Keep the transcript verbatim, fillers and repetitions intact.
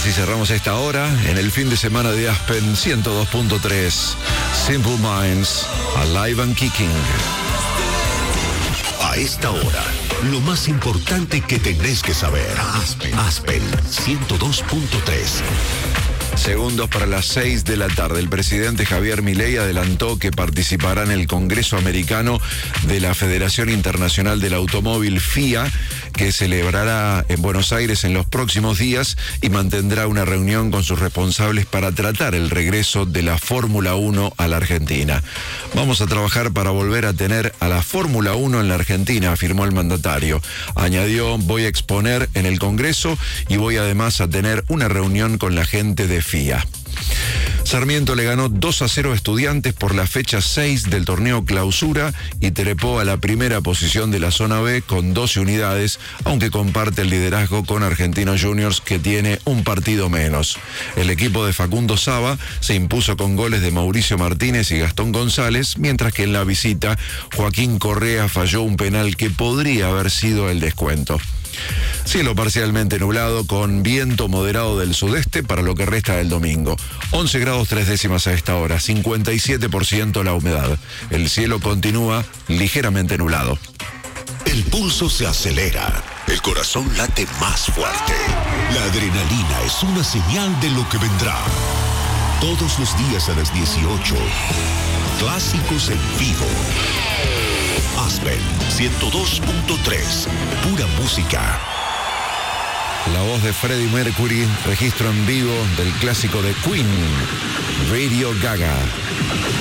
Así cerramos esta hora en el fin de semana de Aspen ciento dos punto tres. Simple Minds, Alive and Kicking. A esta hora, lo más importante que tenés que saber. Aspen, Aspen ciento dos punto tres. Segundos para las seis de la tarde. El presidente Javier Milei adelantó que participará en el Congreso Americano de la Federación Internacional del Automóvil F I A, que celebrará en Buenos Aires en los próximos días, y mantendrá una reunión con sus responsables para tratar el regreso de la Fórmula uno a la Argentina. Vamos a trabajar para volver a tener a la Fórmula uno en la Argentina, afirmó el mandatario. Añadió: voy a exponer en el Congreso y voy además a tener una reunión con la gente de F I A. Sarmiento le ganó dos a cero a Estudiantes por la fecha seis del torneo Clausura y trepó a la primera posición de la zona B con doce unidades, aunque comparte el liderazgo con Argentinos Juniors, que tiene un partido menos. El equipo de Facundo Saba se impuso con goles de Mauricio Martínez y Gastón González, mientras que en la visita Joaquín Correa falló un penal que podría haber sido el descuento. Cielo parcialmente nublado con viento moderado del sudeste para lo que resta del domingo. once grados tres décimas a esta hora, cincuenta y siete por ciento la humedad. El cielo continúa ligeramente nublado. El pulso se acelera, el corazón late más fuerte. La adrenalina es una señal de lo que vendrá. Todos los días a las dieciocho, clásicos en vivo. Aspen ciento dos punto tres, pura música. La voz de Freddie Mercury, registro en vivo del clásico de Queen, Radio Gaga.